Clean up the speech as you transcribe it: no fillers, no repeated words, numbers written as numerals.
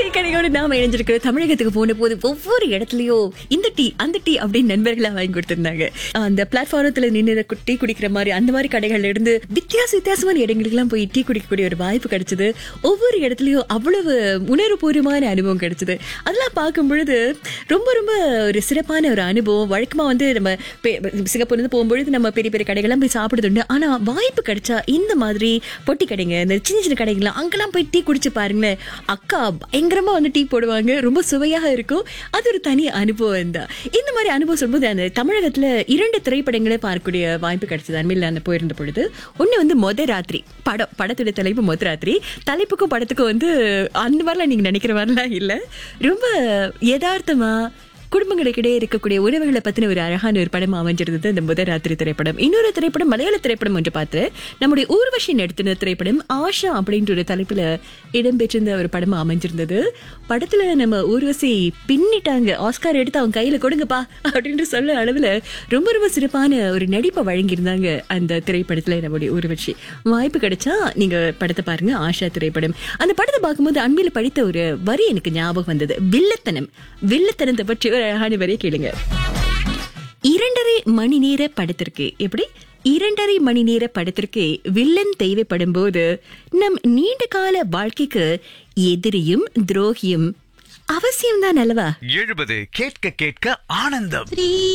Tea கடையோடு நாம இணைஞ்சிருக்கிற தமிழகத்துக்கு போன போது ஒவ்வொரு இடத்துலயும் இந்த டீ அந்த டீ அப்படின்னு நண்பர்களா வாங்கி கொடுத்திருந்தாங்க. அந்த பிளாட்ஃபாரத்துல நின்று டீ குடிக்கிற மாதிரி அந்த மாதிரி கடைகள்ல இருந்து வித்தியாசமான இடங்களுக்கு எல்லாம் போய் டீ குடிக்கக்கூடிய ஒரு வாய்ப்பு கிடைச்சது. ஒவ்வொரு இடத்துலயும் அவ்வளவு உணர்வுபூர்வமான அனுபவம் கிடைச்சது. அதெல்லாம் பார்க்கும் பொழுது ரொம்ப ரொம்ப ஒரு சிறப்பான ஒரு அனுபவம். வழக்கமா வந்து நம்ம சிங்கப்பூர்ல இருந்து போகும்பொழுது நம்ம பெரிய பெரிய கடைகள்லாம் போய் சாப்பிடுதுண்டு. ஆனா வாய்ப்பு கிடைச்சா இந்த மாதிரி பொட்டி கடைங்க, இந்த சின்ன சின்ன கடைகள் அங்கெல்லாம் போய் டீ குடிச்சு பாருங்களேன். அக்கா பயங்கரமா வந்து டீ போடுவாங்க, ரொம்ப சுவையாக இருக்கும். அது ஒரு தனி அனுபவம் தான். இந்த மாதிரி அனுபவம் சொல்லும்போது அந்த தமிழகத்துல 2 திரைப்படங்களை பார்க்கக்கூடிய வாய்ப்பு கிடைச்சது அண்மையில் நான் போயிருந்த பொழுது. ஒண்ணு வந்து மொத ராத்திரி படத்துடைய தலைப்பு மொத ராத்திரி. தலைப்புக்கும் படத்துக்கும் வந்து அந்த மாதிரிலாம் நீங்க நினைக்கிற மாதிரிலாம் இல்ல, ரொம்ப யதார்த்தமா குடும்பங்களுக்கிடையே இருக்கக்கூடிய உறவுகளை பத்தின ஒரு அழகான ஒரு படம் அமைஞ்சிருந்தது இந்த முதல் ராத்திரி திரைப்படம். இன்னொரு திரைப்படம் மலையாள திரைப்படம் ஒன்று பார்த்து நம்முடைய ஊர்வஷி நடித்தின திரைப்படம் ஆஷா அப்படின்ற ஒரு தலைப்புல இடம்பெற்றிருந்த ஒரு படமா அமைஞ்சிருந்தது. படத்துல நம்ம ஊர்வசி பின்னிட்டாங்க, ஆஸ்கார் எடுத்து அவங்க கையில கொடுங்கப்பா அப்படின்ற சொல்ல அளவுல ரொம்ப ரொம்ப சிறப்பான ஒரு நடிப்பை வழங்கியிருந்தாங்க அந்த திரைப்படத்துல நம்முடைய ஊர்வஷி. வாய்ப்பு கிடைச்சா நீங்க படத்தை பாருங்க, ஆஷா திரைப்படம். அந்த படத்தை பார்க்கும்போது அண்மையில படித்த ஒரு வரி எனக்கு ஞாபகம் வந்தது. வில்லத்தனத்தை பற்றி ஒரு அழகான வரியை கேளுங்க. 2.5 மணி நேர படத்திற்கு எப்படி 2.5 மணி நேர படத்திற்கு வில்லன் தேவைப்படும் போது நம் நீண்ட கால வாழ்க்கைக்கு எதிரியும் துரோகியும் அவசியம்தான் அல்லவா? 70 கேட்க கேட்க ஆனந்தம்.